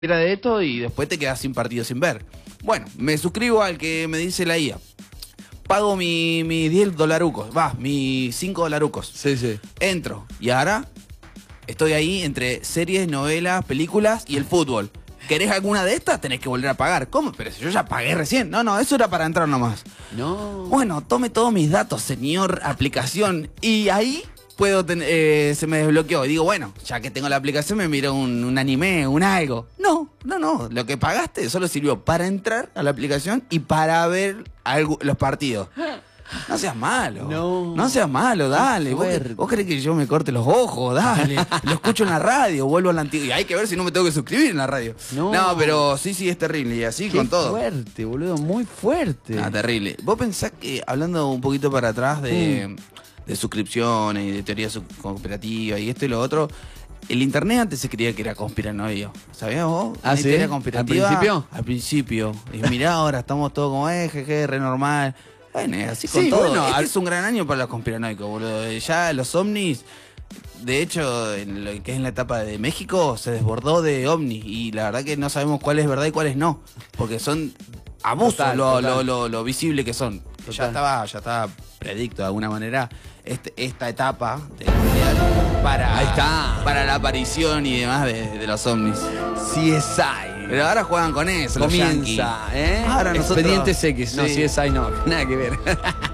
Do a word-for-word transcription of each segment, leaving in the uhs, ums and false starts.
Era de esto y después te quedas sin partido sin ver. Bueno, me suscribo al que me dice la I A. Pago mis mi diez dolarucos, va, mis cinco dolarucos. Sí, sí. Entro y ahora estoy ahí entre series, novelas, películas y el fútbol. ¿Querés alguna de estas? Tenés que volver a pagar. ¿Cómo? Pero si yo ya pagué recién. No, no, eso era para entrar nomás. No. Bueno, tome todos mis datos, señor aplicación. Y ahí puedo ten, eh, se me desbloqueó. Y digo, bueno, ya que tengo la aplicación me miro un, un anime, un algo. No, no, no. Lo que pagaste solo sirvió para entrar a la aplicación y para ver algo, los partidos. No seas malo. No. No seas malo, dale. ¿Vos, ¿Vos crees que yo me corte los ojos? Dale. Lo escucho en la radio, vuelvo a la antigua. Y hay que ver si no me tengo que suscribir en la radio. No. No, pero sí, sí, es terrible. Y así Qué con todo. fuerte, boludo, muy fuerte. Ah, terrible. ¿Vos pensás que, hablando un poquito para atrás de, mm. de suscripciones y de teoría cooperativa y esto y lo otro, el internet antes se creía que era conspiranoio. ¿Sabías vos? ¿Ah, sí? Teoría ¿Al conspirativa, principio? Al principio. Y mirá, ahora estamos todos como, eh, jeje, re normal. Bueno, así con Sí, todo. bueno, este al... es un gran año para los conspiranoicos, boludo. Ya los ovnis, de hecho, en lo que es en la etapa de México, se desbordó de ovnis. Y la verdad que no sabemos cuál es verdad y cuál es no. Porque son abusos Total, lo, total. Lo, lo, lo visible que son. Total. Ya estaba, ya estaba predicto de alguna manera este, esta etapa del mundial para, Ahí está. para la aparición y demás de, de los ovnis. C S I. Pero ahora juegan con eso, los yanquis. Comienza, ¿eh? Ahora nosotros... Expedientes X, no, Sí. C S I no, nada que ver.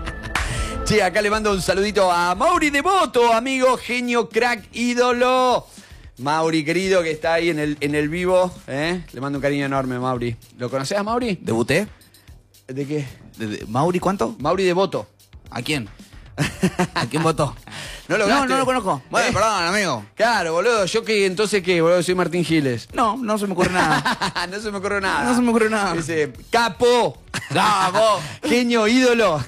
Che, acá le mando un saludito a Mauri Devoto, amigo, genio, crack, ídolo. Mauri, querido, que está ahí en el, en el vivo, ¿eh? Le mando un cariño enorme, Mauri. ¿Lo conocés a Mauri? ¿Debuté? ¿De qué? ¿De, de, ¿Mauri cuánto? Mauri Devoto. ¿A quién? ¿A quién votó? ¿No lo No, lograste? no lo conozco. Bueno, ¿Eh? perdón, amigo. Claro, boludo. ¿Yo qué? Entonces, ¿qué? Boludo, soy Martín Giles. No, no se me ocurre nada. No se me ocurrió nada. No se me ocurre nada. Dice, capo. ¡Bravo! Genio, ídolo.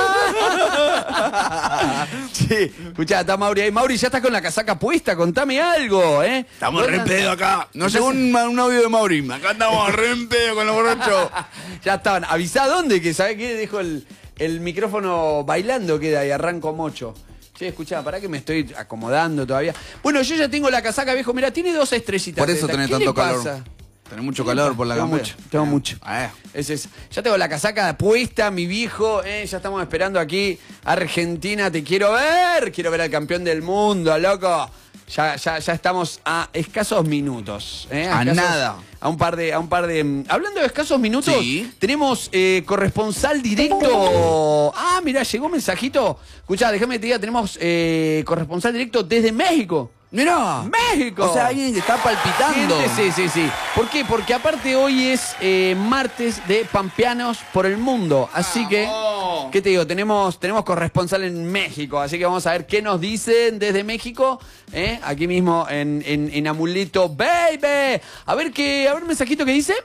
Sí, escuchá, está Mauri ahí. Mauri, ya estás con la casaca puesta, contame algo, ¿eh? Estamos re en pedo acá. Nos llegó un, un audio de Mauri. Acá estamos re en pedo con los borrachos. Ya estaban. Avisá dónde, que ¿sabés qué? Dejo el, el micrófono bailando, queda y arranco mocho. Che, escuchá, pará que me estoy acomodando todavía. Bueno, yo ya tengo la casaca, viejo. Mirá, tiene dos estrellitas. Por eso tenés ¿Qué tanto le calor. pasa? Tenés mucho calor por la Tengo campera. mucho, tengo Eh. mucho. Eh. Es eso. Ya tengo la casaca puesta, mi viejo. Eh, ya estamos esperando aquí. Argentina, te quiero ver. Quiero ver al campeón del mundo, loco. Ya, ya, ya estamos a escasos minutos. Eh, A escasos- nada. A un par de, a un par de. Hablando de escasos minutos, Sí. tenemos eh, corresponsal directo. Ah, mirá, llegó un mensajito. Escuchá, déjame que te diga, tenemos eh, corresponsal directo desde México. Mirá. ¡México! O sea, alguien que está palpitando. Gente, sí, sí, sí. ¿Por qué? Porque aparte hoy es eh, martes de Pampeanos por el mundo. Así que, ¡Vamos! ¿qué te digo? Tenemos, tenemos corresponsal en México. Así que vamos a ver qué nos dicen desde México. ¿eh? Aquí mismo en, en, en Amulito Baby. A ver qué, a ver un mensajito que dice.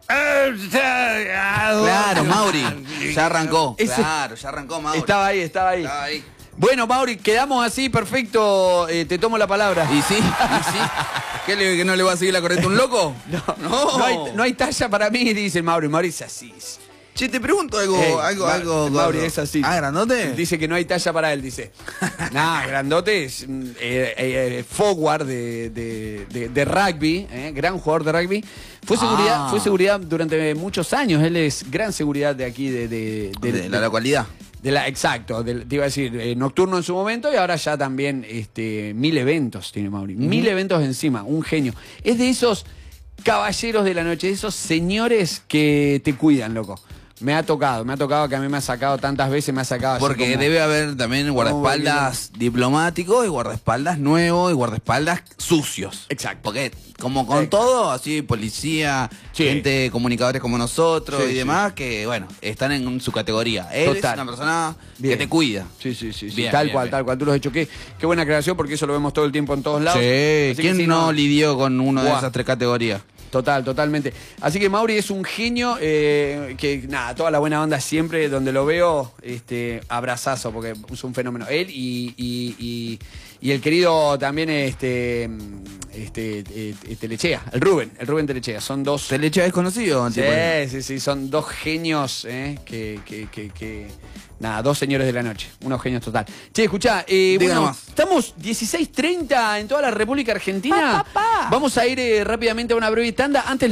Claro, Mauri. Ya arrancó. Ese- Claro, ya arrancó Mauri. Estaba ahí, estaba ahí. Estaba ahí. Bueno, Mauri, quedamos así, perfecto. Eh, te tomo la palabra. ¿Y sí? ¿Y sí? ¿Qué, le, que no le va a seguir la corriente a un loco? No, No. no hay, no hay talla para mí, dice Mauri. Mauri es así. Che, te pregunto algo, Ey, algo, Ma- algo. Mauri algo. es así. Ah, ¿grandote? Dice que no hay talla para él, dice. Nah, grandote es mm, eh, eh, forward de, de, de, de rugby, eh, gran jugador de rugby. Fue seguridad, Ah. fue seguridad durante muchos años. Él es gran seguridad de aquí, de, de, de- De la localidad. de la, exacto, de- te iba a decir, eh, nocturno en su momento y ahora ya también este, mil eventos tiene Mauri. Mil eventos encima, un genio. Es de esos caballeros de la noche, de esos señores que te cuidan, loco. Me ha tocado, me ha tocado que a mí me ha sacado tantas veces, me ha sacado así Porque como- debe haber también guardaespaldas diplomáticos y guardaespaldas nuevos y guardaespaldas sucios. Exacto. Porque como con Exacto. todo, así policía, Sí. gente, comunicadores como nosotros Sí, y sí. demás, que bueno, están en su categoría. Él Total. es una persona Bien. que te cuida. Sí, sí, sí, sí. Bien, tal bien, cual, bien. tal cual. Tú lo has hecho. Qué, qué buena aclaración porque eso lo vemos todo el tiempo en todos lados. Sí, Así que ¿quién sí, no lidió con uno de Buah. esas tres categorías? Total, totalmente. Así que Mauri es un genio eh, que, nada, toda la buena onda siempre, donde lo veo, este, abrazazo, porque es un fenómeno. Él y, y, y, y el querido también, este, este, eh, eh, Telechea, el Rubén, el Rubén Telechea. Son dos. Telechea desconocido. Sí, tipo. sí, sí, son dos genios, eh, que, que, que, que. Nada, dos señores de la noche. Unos genios total. Che, escuchá, eh, Diga bueno, más. estamos dieciséis treinta en toda la República Argentina. Pa, pa, pa. Vamos a ir eh, rápidamente a una breve tanda. Antes